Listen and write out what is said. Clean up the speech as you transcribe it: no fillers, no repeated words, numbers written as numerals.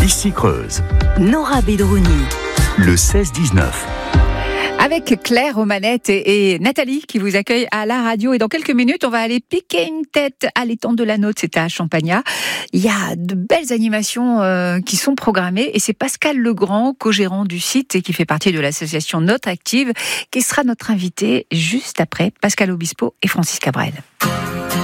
Ici Creuse, Nora Bedrouni. le 16-19. Avec Claire aux manettes et Nathalie qui vous accueille à la radio. Et dans quelques minutes, on va aller piquer une tête à l'étang de la Nôtre, c'est à Champagnat. Il y a de belles animations qui sont programmées et c'est Pascal Legrand, co-gérant du site et qui fait partie de l'association Notre Active, qui sera notre invité juste après Pascal Obispo et Francis Cabrel.